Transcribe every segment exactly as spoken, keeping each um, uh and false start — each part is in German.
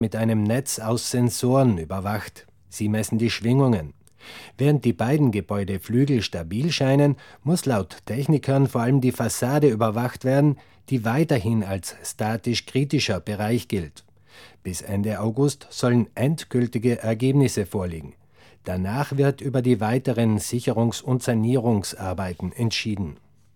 mit einem Netz aus Sensoren überwacht. Sie messen die Schwingungen. Während die beiden Gebäudeflügel stabil scheinen, muss laut Technikern vor allem die Fassade überwacht werden, die weiterhin als statisch kritischer Bereich gilt. Bis Ende August sollen endgültige Ergebnisse vorliegen. Danach wird über die weiteren Sicherungs- und Sanierungsarbeiten entschieden.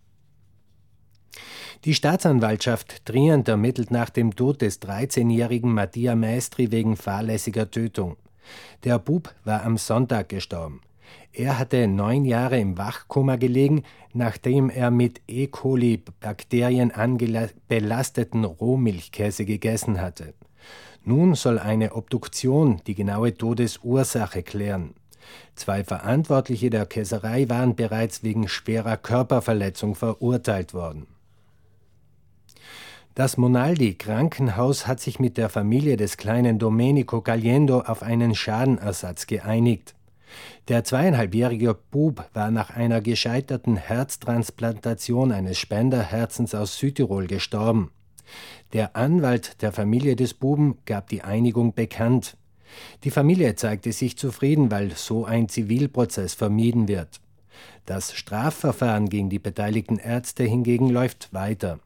Die Staatsanwaltschaft Trient ermittelt nach dem Tod des dreizehnjährigen Mattia Maestri wegen fahrlässiger Tötung. Der Bub war am Sonntag gestorben. Er hatte neun Jahre im Wachkoma gelegen, nachdem er mit E. coli-Bakterien belasteten Rohmilchkäse gegessen hatte. Nun soll eine Obduktion die genaue Todesursache klären. Zwei Verantwortliche der Käserei waren bereits wegen schwerer Körperverletzung verurteilt worden. Das Monaldi-Krankenhaus hat sich mit der Familie des kleinen Domenico Caliendo auf einen Schadenersatz geeinigt. Der zweieinhalbjährige Bub war nach einer gescheiterten Herztransplantation eines Spenderherzens aus Südtirol gestorben. Der Anwalt der Familie des Buben gab die Einigung bekannt. Die Familie zeigte sich zufrieden, weil so ein Zivilprozess vermieden wird. Das Strafverfahren gegen die beteiligten Ärzte hingegen läuft weiter.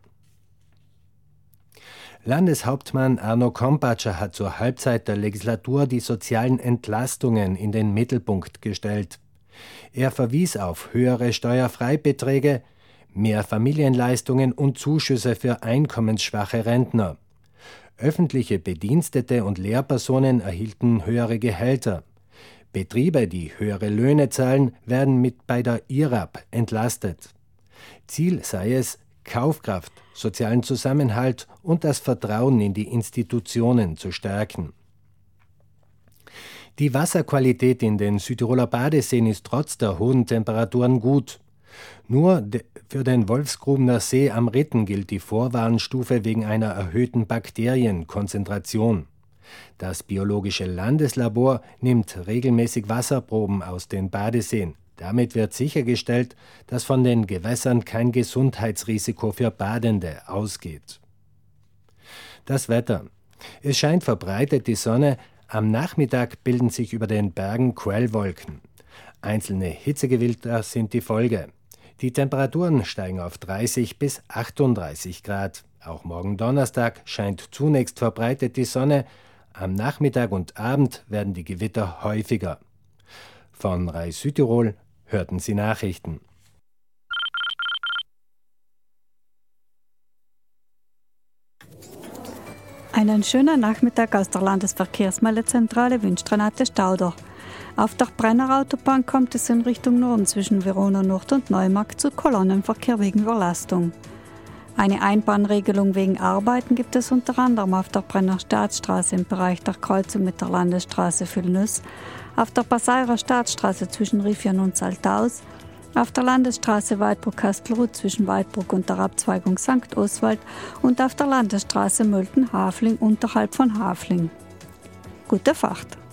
Landeshauptmann Arno Kompatscher hat zur Halbzeit der Legislatur die sozialen Entlastungen in den Mittelpunkt gestellt. Er verwies auf höhere Steuerfreibeträge, mehr Familienleistungen und Zuschüsse für einkommensschwache Rentner. Öffentliche Bedienstete und Lehrpersonen erhielten höhere Gehälter. Betriebe, die höhere Löhne zahlen, werden mit bei der I R A P entlastet. Ziel sei es, Kaufkraft, sozialen Zusammenhalt und das Vertrauen in die Institutionen zu stärken. Die Wasserqualität in den Südtiroler Badeseen ist trotz der hohen Temperaturen gut. Nur für den Wolfsgrubener See am Ritten gilt die Vorwarnstufe wegen einer erhöhten Bakterienkonzentration. Das Biologische Landeslabor nimmt regelmäßig Wasserproben aus den Badeseen. Damit wird sichergestellt, dass von den Gewässern kein Gesundheitsrisiko für Badende ausgeht. Das Wetter. Es scheint verbreitet die Sonne, am Nachmittag bilden sich über den Bergen Quellwolken. Einzelne Hitzegewitter sind die Folge. Die Temperaturen steigen auf dreißig bis achtunddreißig Grad. Auch morgen Donnerstag scheint zunächst verbreitet die Sonne. Am Nachmittag und Abend werden die Gewitter häufiger. Von Rai Südtirol hörten Sie Nachrichten. Einen schönen Nachmittag aus der Landesverkehrsmeldezentrale wünscht Renate Stauder. Auf der Brennerautobahn kommt es in Richtung Norden zwischen Verona Nord und Neumarkt zu Kolonnenverkehr wegen Überlastung. Eine Einbahnregelung wegen Arbeiten gibt es unter anderem auf der Brenner Staatsstraße im Bereich der Kreuzung mit der Landesstraße Vilnius, auf der Passairer Staatsstraße zwischen Riffian und Saltaus, auf der Landesstraße Weidbruck-Kastelruth zwischen Weidbruck und der Abzweigung Sankt Oswald und auf der Landesstraße Mölten-Hafling unterhalb von Hafling. Gute Fahrt!